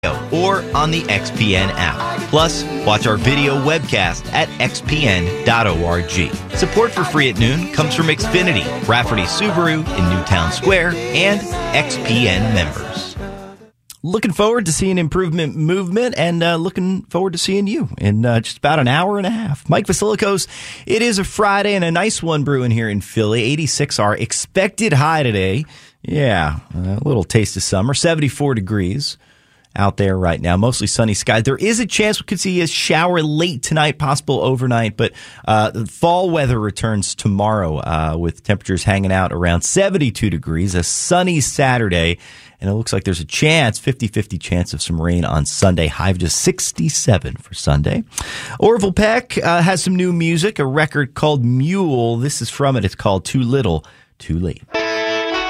or on the XPN app. Plus, watch our video webcast at xpn.org. Support for Free at Noon comes from Xfinity, Rafferty Subaru in Newtown Square, and XPN members. Looking forward to seeing Improvement Movement and looking forward to seeing you in just about an hour and a half. Mike Vasilikos, it is a Friday and a nice one brewing here in Philly. 86 our expected high today. Yeah, a little taste of summer. 74 degrees out there right now. Mostly sunny skies. There is a chance we could see a shower late tonight, possible overnight, but the fall weather returns tomorrow with temperatures hanging out around 72 degrees. A sunny Saturday. And it looks like there's a chance, 50-50 chance of some rain on Sunday. High of just 67 for Sunday. Orville Peck has some new music, a record called Mule. This is from it. It's called Too Little, Too Late.